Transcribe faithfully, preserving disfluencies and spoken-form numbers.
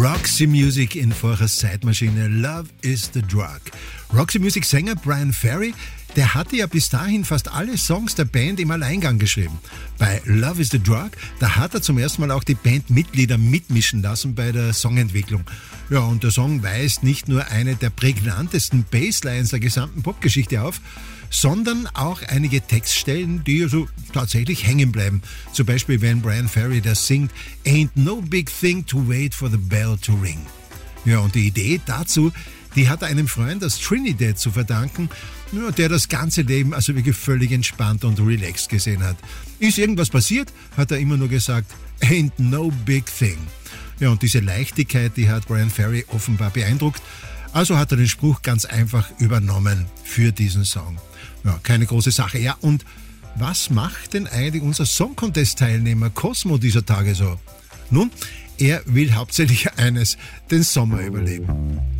Roxy Music in Vorchers Zeitmaschine. Love is the Drug. Roxy Music Sänger Bryan Ferry, der hatte ja bis dahin fast alle Songs der Band im Alleingang geschrieben. Bei Love is the Drug, da hat er zum ersten Mal auch die Bandmitglieder mitmischen lassen bei der Songentwicklung. Ja, und der Song weist nicht nur eine der prägnantesten Basslines der gesamten Popgeschichte auf, sondern auch einige Textstellen, die also tatsächlich hängen bleiben. Zum Beispiel, wenn Bryan Ferry das singt, Ain't no big thing to wait for the bell to ring. Ja, und die Idee dazu, die hat er einem Freund aus Trinidad zu verdanken, ja, der das ganze Leben also wirklich völlig entspannt und relaxed gesehen hat. Ist irgendwas passiert, hat er immer nur gesagt, Ain't no big thing. Ja, und diese Leichtigkeit, die hat Bryan Ferry offenbar beeindruckt. Also hat er den Spruch ganz einfach übernommen für diesen Song. Ja, keine große Sache. Ja, und was macht denn eigentlich unser Song Contest-Teilnehmer Cosmo dieser Tage so? Nun, er will hauptsächlich eines, den Sommer überleben.